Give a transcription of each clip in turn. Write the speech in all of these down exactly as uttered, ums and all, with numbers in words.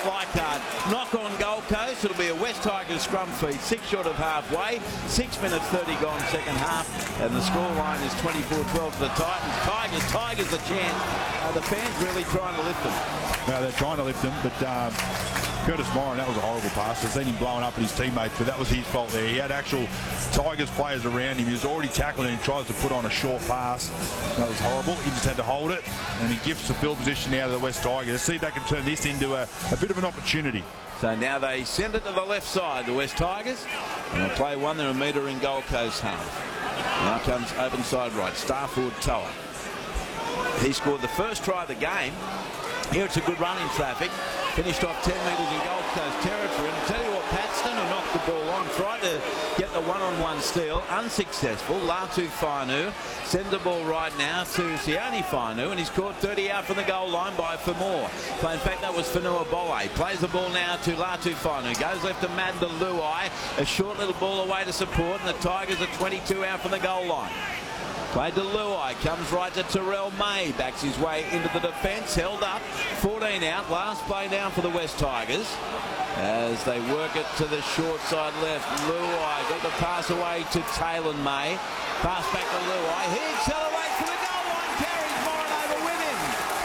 Leichhardt. Knock on Gold Coast. It'll be a West Tigers scrum feed. Six short of halfway. Six minutes thirty gone second half. And the scoreline is twenty-four twelve to the Titans. Tigers, Tigers a chance. Uh, the fans really trying to lift them. No, they're trying to lift them, but um, Curtis Moran, that was a horrible pass. I've seen him blowing up at his teammates, but that was his fault there. He had actual Tigers players around him. He was already tackling and he tries to put on a short pass. That was horrible. He just had to hold it, and he gives the field position out of the West Tigers. See if they can turn this into a, a bit of an opportunity. So now they send it to the left side, the West Tigers. And they'll play one. They're a metre in Gold Coast half. Now comes open side right. Starford Toa. He scored the first try of the game. Here it's a good run in traffic. Finished off ten metres in Gold Coast territory. And I'll tell you what, Paxton, who knocked the ball on, tried to get the one-on-one steal. Unsuccessful. Latu Fainu sends the ball right now to Sione Fainu, and he's caught thirty out from the goal line by Famore. So in fact, that was Fanua Bole. Plays the ball now to Latu Fainu. Goes left to Madden Luai. A short little ball away to support, and the Tigers are twenty-two out from the goal line. Played to Luai, comes right to Terrell May, backs his way into the defence, held up, fourteen out, last play down for the West Tigers as they work it to the short side left. Luai got the pass away to Taylor May, pass back to Luai, he accelerates to the goal line, carries Moran over with him.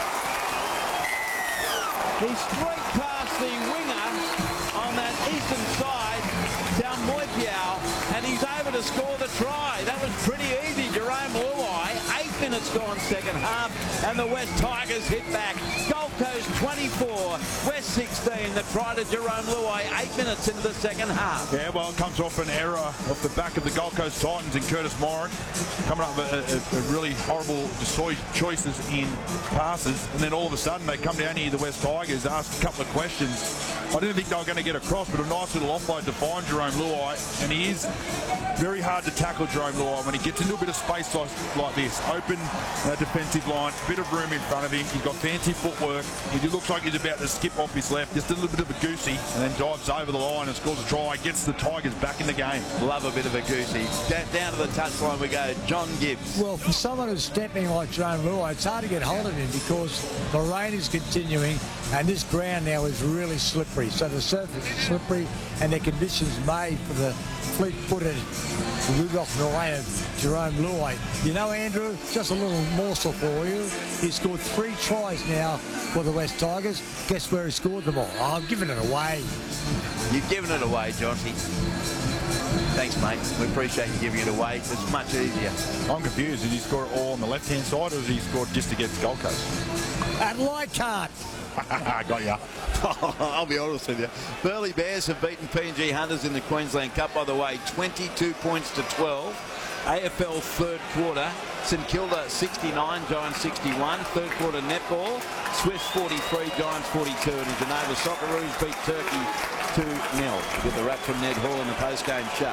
He streaked past the winger on that eastern side, down Moipiao, and he's over to score the try. That was pretty easy. Jerome Luai, eight minutes gone second half, and the West Tigers hit back. Gold Coast twenty-four, West sixteen. The try to Jerome Luai, eight minutes into the second half. Yeah, well, it comes off an error off the back of the Gold Coast Titans and Curtis Moran, coming up with a, a, a really horrible choices in passes, and then all of a sudden they come down here, the West Tigers, ask a couple of questions. I didn't think they were going to get across, but a nice little offload to find Jerome Luai, and he is very hard to tackle, Jerome Luai, when he gets into a bit of space like, like this. Open uh, defensive line, bit of room in front of him. He's got fancy footwork. He looks like he's about to skip off his left, just a little bit of a goosey, and then dives over the line and scores a try, gets the Tigers back in the game. Love a bit of a goosey. Down to the touchline we go, John Gibbs. Well, for someone who's stepping like Jerome Luai, it's hard to get hold of him because the rain is continuing and this ground now is really slippery. So the surface is slippery and the conditions made for the fleet-footed Rudolph Milano, Jerome Luai. You know, Andrew, just a little morsel for you. He scored three tries now for the West Tigers. Guess where he scored them all? Oh, I'm giving it away. You've given it away, Joshy. Thanks, mate. We appreciate you giving it away. It's much easier. I'm confused. Did he score it all on the left-hand side, or did he score just against Gold Coast? At Leichhardt. Got ya. I'll be honest with you. Burleigh Bears have beaten P N G Hunters in the Queensland Cup, by the way, twenty-two points to twelve. A F L third quarter, St Kilda sixty-nine, Giants sixty-one. Third quarter netball, Swifts forty-three, Giants forty-two. And in Geneva, Socceroos beat Turkey two nil. Get the wrap from Ned Hall in the post-game shut.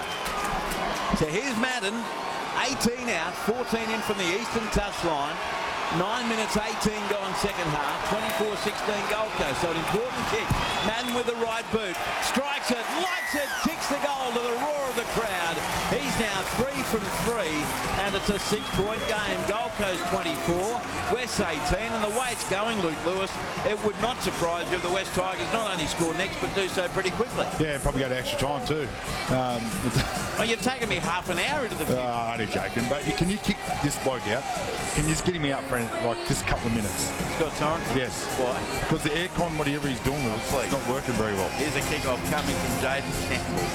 So here's Madden, eighteen out, fourteen in from the eastern touchline. Nine minutes, eighteen gone second half, twenty-four sixteen Gold Coast. So an important kick. Madden with the right boot, strikes it, lights it, kicks the goal to the roar of the crowd. He's now three from three, and it's a six-point game. Gold Coast twenty-four, West eighteen, and the way it's going, Luke Lewis, it would not surprise you if the West Tigers not only score next, but do so pretty quickly. Yeah, probably go to extra time too. Um, well, you've taken me half an hour into the field. Uh, I'm only joking, but can you kick this bloke out? Can you just get him out for like just a couple of minutes? Scott Torrance? Yes. Why? Because the aircon, whatever he's doing, it's Please. not working very well. Here's a kick-off coming from Jaden Campbell.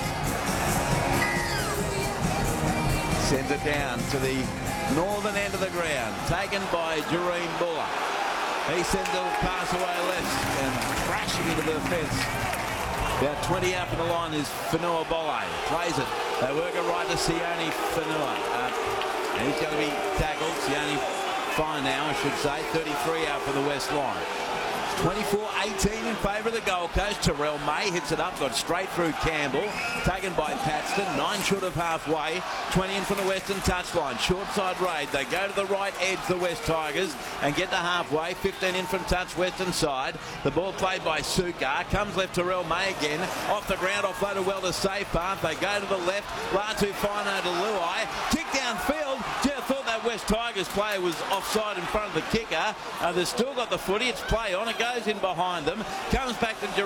Sends it down to the northern end of the ground, taken by Jareen Buller. He sends a pass away left and crashing into the fence. About twenty out from the line is Fanua Bole. Plays it. They work it right to Sione Fanua. Uh, and he's going to be tackled. Sione fine now, I should say. thirty-three out for the West line. twenty-four eighteen in favour of the Gold Coast. Terrell May hits it up, got straight through Campbell. Taken by Paxton, nine short of halfway. twenty in from the western touchline. Short side raid. They go to the right edge, the West Tigers, and get to halfway. fifteen in from touch, western side. The ball played by Sukar. Comes left Terrell May again. Off the ground, offloaded well to safe path. They go to the left. Latu Fino to Luai. Kick downfield. Gee, I thought that West Tigers player was offside in front of the kicker. Uh, they've still got the footy. It's play on. It goes in behind them. Comes back to